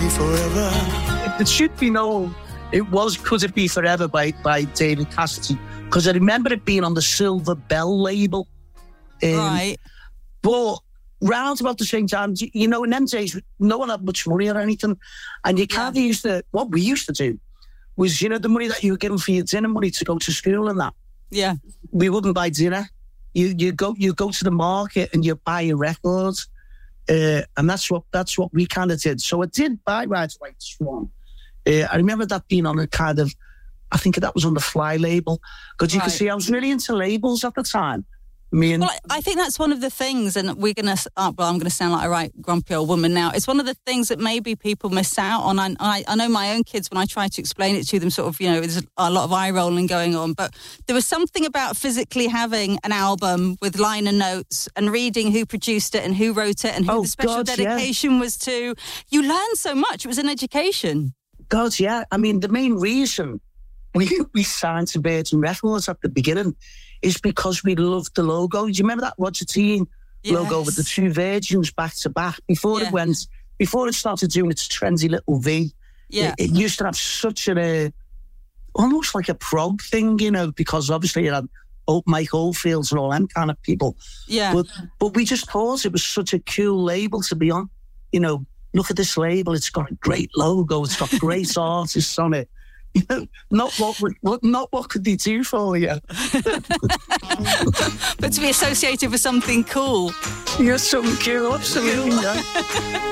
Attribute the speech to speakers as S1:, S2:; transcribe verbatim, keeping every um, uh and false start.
S1: forever.
S2: It should be known, it was Could It Be Forever by, by David Cassidy, because I remember it being on the Silver Bell label. Um,
S3: right.
S2: But round about the same time, you know, in them days, no one had much money or anything. And you kind of yeah. used to, what we used to do was, you know, the money that you were getting for your dinner money to go to school and that.
S3: Yeah.
S2: We wouldn't buy dinner. You you go you go to the market and you buy your records. Uh, and that's what that's what we kind of did. So I did buy Ride White Swan. Uh, I remember that being on a kind of, I think that was on the Fly label. Because you right. can see I was really into labels at the time. I mean,
S3: well, I think that's one of the things, and we're going to, oh, well, I'm going to sound like a right grumpy old woman now. It's one of the things that maybe people miss out on. I, I, I know my own kids, when I try to explain it to them, sort of, you know, there's a lot of eye rolling going on, but there was something about physically having an album with liner notes and reading who produced it and who wrote it and who
S2: oh,
S3: the special
S2: God,
S3: dedication
S2: yeah.
S3: was to. You learn so much. It was an education.
S2: God, yeah. I mean, the main reason we, we signed to Virgin Records at the beginning is because we loved the logo. Do you remember that Roger Dean yes. logo with the two Virgins back to back? Before yeah. it went, before it started doing its trendy little V,
S3: yeah.
S2: it, it used to have such a, uh, almost like a prog thing, you know, because obviously it had Mike Oldfields and all them kind of people.
S3: Yeah.
S2: But, but we just thought it was such a cool label to be on. You know, look at this label. It's got a great logo. It's got great artists on it. You know, not what, what, not what could they do for you?
S3: But to be associated with something cool.
S2: Yeah, something cool, absolutely. Yeah.